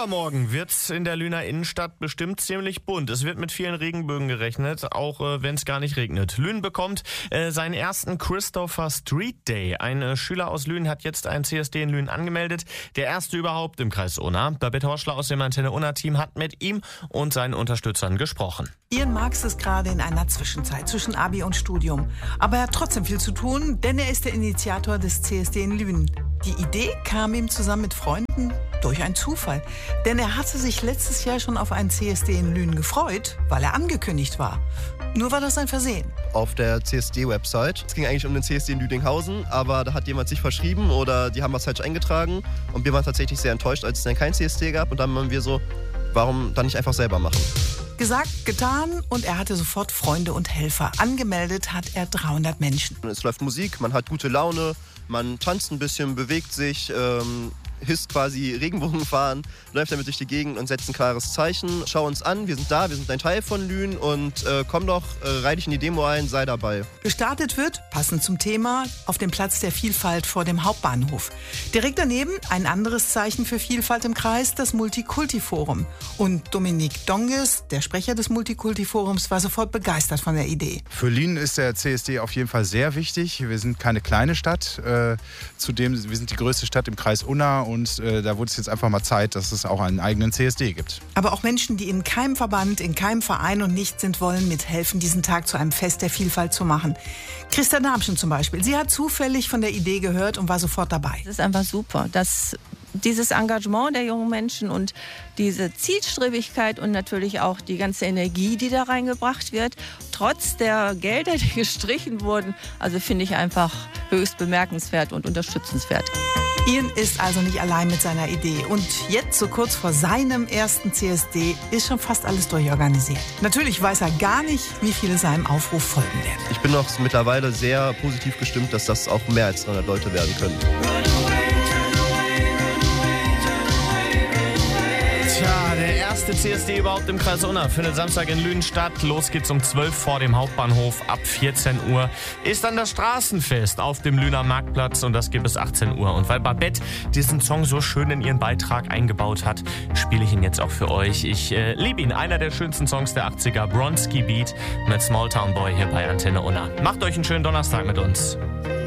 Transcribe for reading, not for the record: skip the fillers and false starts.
Übermorgen wird's in der Lüner Innenstadt bestimmt ziemlich bunt. Es wird mit vielen Regenbögen gerechnet, auch wenn es gar nicht regnet. Lünen bekommt seinen ersten Christopher Street Day. Ein Schüler aus Lünen hat jetzt einen CSD in Lünen angemeldet. Der erste überhaupt im Kreis Unna. Babette Horschler aus dem Antenne Unna Team hat mit ihm und seinen Unterstützern gesprochen. Ian Marx ist gerade in einer Zwischenzeit zwischen Abi und Studium. Aber er hat trotzdem viel zu tun, denn er ist der Initiator des CSD in Lünen. Die Idee kam ihm zusammen mit Freunden durch einen Zufall. Denn er hatte sich letztes Jahr schon auf einen CSD in Lünen gefreut, weil er angekündigt war. Nur war das ein Versehen. Auf der CSD-Website. Es ging eigentlich um den CSD in Lüdinghausen, aber da hat jemand sich verschrieben oder die haben was falsch eingetragen. Und wir waren tatsächlich sehr enttäuscht, als es dann kein CSD gab. Und dann waren wir so, warum dann nicht einfach selber machen? Gesagt, getan und er hatte sofort Freunde und Helfer. Angemeldet hat er 300 Menschen. Es läuft Musik, man hat gute Laune, man tanzt ein bisschen, bewegt sich, hisst quasi Regenbogenfahren, läuft damit durch die Gegend und setzt ein klares Zeichen. Schau uns an, wir sind da, wir sind ein Teil von Lünen und komm doch, reih dich in die Demo ein, sei dabei. Gestartet wird, passend zum Thema, auf dem Platz der Vielfalt vor dem Hauptbahnhof. Direkt daneben ein anderes Zeichen für Vielfalt im Kreis, das Multikulti-Forum. Und Dominik Donges, der Sprecher des Multikulti-Forums, war sofort begeistert von der Idee. Für Lünen ist der CSD auf jeden Fall sehr wichtig. Wir sind keine kleine Stadt. Zudem, wir sind die größte Stadt im Kreis Unna. Und da wurde es jetzt einfach mal Zeit, dass es auch einen eigenen CSD gibt. Aber auch Menschen, die in keinem Verband, in keinem Verein und nicht sind, wollen mithelfen, diesen Tag zu einem Fest der Vielfalt zu machen. Christa Darmschen zum Beispiel. Sie hat zufällig von der Idee gehört und war sofort dabei. Es ist einfach super, dass dieses Engagement der jungen Menschen und diese Zielstrebigkeit und natürlich auch die ganze Energie, die da reingebracht wird, trotz der Gelder, die gestrichen wurden, also finde ich einfach höchst bemerkenswert und unterstützenswert. Ian ist also nicht allein mit seiner Idee. Und jetzt, so kurz vor seinem ersten CSD, ist schon fast alles durchorganisiert. Natürlich weiß er gar nicht, wie viele seinem Aufruf folgen werden. Ich bin noch mittlerweile sehr positiv gestimmt, dass das auch mehr als 300 Leute werden können. Tja, der erste CSD überhaupt im Kreis Unna findet Samstag in Lünen statt. Los geht's um 12 vor dem Hauptbahnhof. Ab 14 Uhr ist dann das Straßenfest auf dem Lüner Marktplatz und das geht bis 18 Uhr. Und weil Babette diesen Song so schön in ihren Beitrag eingebaut hat, spiele ich ihn jetzt auch für euch. Ich liebe ihn, einer der schönsten Songs der 80er, Bronski Beat mit Small Town Boy hier bei Antenne Unna. Macht euch einen schönen Donnerstag mit uns.